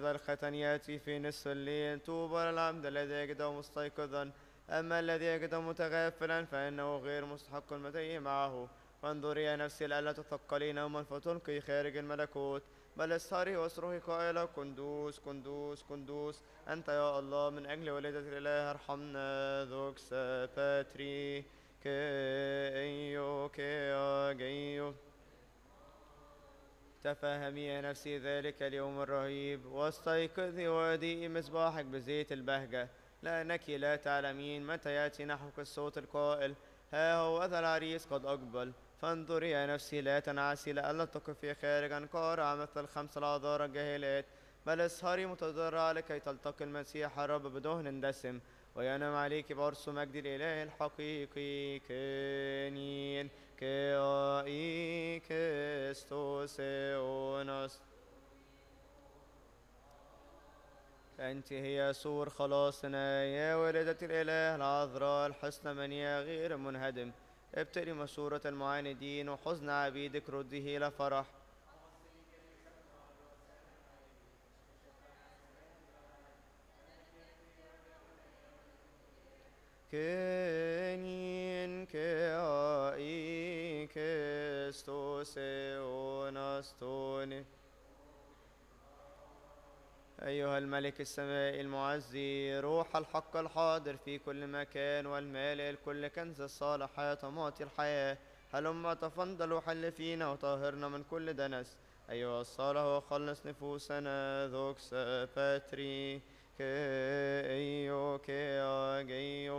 هذا الختن يأتي في نصف الليل. طوبى للعبد الذي يجده مستيقظا، أما الذي يجده متغافلا فإنه غير مستحق المتي معه. فانظري يا نفسي لئلا تثقلي نوما فتلقي خارج الملكوت، بل اسهري واصرخي قائلة: قندوس قندوس قندوس أنت يا الله من أجل والدة الإله ارحمنا. ذوكس باتري كيو كيو. تفهمي يا نفسي ذلك اليوم الرهيب، واستيقظي وأضيئي مصباحك بزيت البهجة، لأنك لا تعلمين متى يأتي نحوك الصوت القائل: ها هو ذا العريس قد أقبل. فانظري يا نفسي لا تنعسي لئلا تقفي خارجا قارعة مثل الخمس الأعذار الجاهلات، بل اسهري متضرعة لكي تلتقي المسيح الرب بدهن دسم، وينام عليك بعرس مجد الإله الحقيقي. كنين كستوسيونس. أنت هي سور خلاصنا يا والدة الإله العذراء الحسن منيا غير منهدم. ابتلي مشورة المعاندين وحزن عبيدك رده إلى فرح. كنين كستوسيونس توني. أيها الملك السمائي المعزي، روح الحق الحاضر في كل مكان والمالئ الكل كنز الصالحات ومعطي الحياة، هلما تفضل وحل فينا وطهرنا من كل دنس. أيها الصالح وخلص نفوسنا. ذوكس باتري كيو كيو.